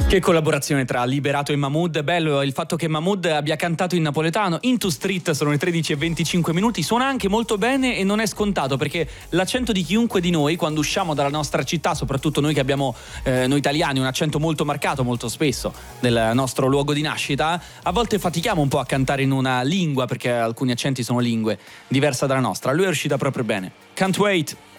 Che collaborazione tra Liberato e Mahmood. Bello il fatto che Mahmood abbia cantato in napoletano. Into Street, sono le 13:25. Suona anche molto bene e non è scontato, perché l'accento di chiunque di noi, quando usciamo dalla nostra città, soprattutto noi che abbiamo, noi italiani, un accento molto marcato molto spesso del nostro luogo di nascita, a volte fatichiamo un po' a cantare in una lingua, perché alcuni accenti sono lingue diversa dalla nostra. Lui è uscita proprio bene. Can't Wait.